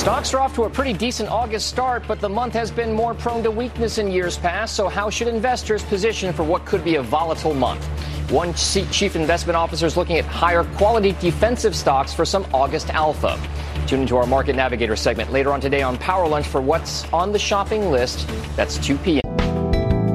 Stocks are off to a pretty decent August start, but the month has been more prone to weakness in years past. So how should investors position for what could be a volatile month? One chief investment officer is looking at higher quality defensive stocks for some August alpha. Tune into our Market Navigator segment later on today on Power Lunch for what's on the shopping list. That's 2 p.m.